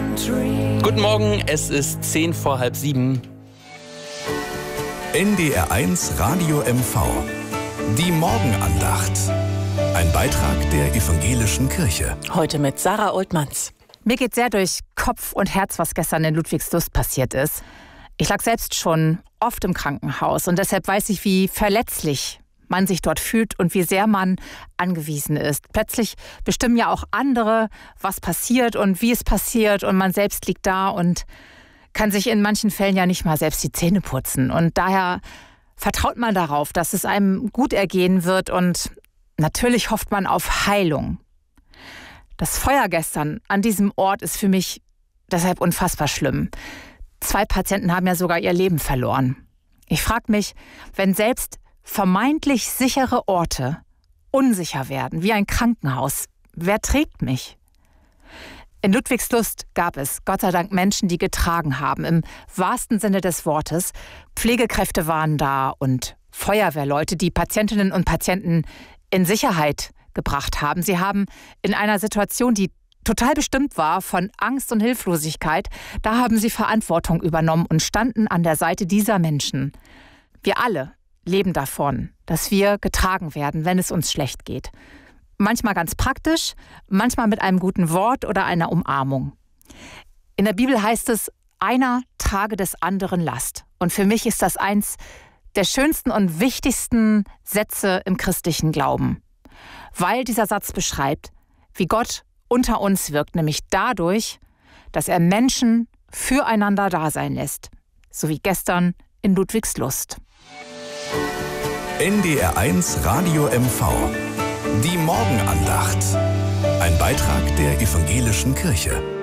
Guten Morgen, es ist 10 vor halb 7. NDR1 Radio MV. Die Morgenandacht. Ein Beitrag der Evangelischen Kirche. Heute mit Sarah Oltmanns. Mir geht sehr durch Kopf und Herz, was gestern in Ludwigslust passiert ist. Ich lag selbst schon oft im Krankenhaus und deshalb weiß ich, wie verletzlich man sich dort fühlt und wie sehr man angewiesen ist. Plötzlich bestimmen ja auch andere, was passiert und wie es passiert, und man selbst liegt da und kann sich in manchen Fällen ja nicht mal selbst die Zähne putzen. Und daher vertraut man darauf, dass es einem gut ergehen wird, und natürlich hofft man auf Heilung. Das Feuer gestern an diesem Ort ist für mich deshalb unfassbar schlimm. 2 Patienten haben ja sogar ihr Leben verloren. Ich frage mich, wenn selbst vermeintlich sichere Orte unsicher werden, wie ein Krankenhaus, wer trägt mich? In Ludwigslust gab es Gott sei Dank Menschen, die getragen haben, im wahrsten Sinne des Wortes. Pflegekräfte waren da und Feuerwehrleute, die Patientinnen und Patienten in Sicherheit gebracht haben. Sie haben in einer Situation, die total bestimmt war von Angst und Hilflosigkeit, da haben sie Verantwortung übernommen und standen an der Seite dieser Menschen. Wir alle leben davon, dass wir getragen werden, wenn es uns schlecht geht. Manchmal ganz praktisch, manchmal mit einem guten Wort oder einer Umarmung. In der Bibel heißt es, einer trage des anderen Last. Und für mich ist das eins der schönsten und wichtigsten Sätze im christlichen Glauben. Weil dieser Satz beschreibt, wie Gott unter uns wirkt, nämlich dadurch, dass er Menschen füreinander da sein lässt. So wie gestern in Ludwigslust. NDR1 Radio MV. Die Morgenandacht. Ein Beitrag der Evangelischen Kirche.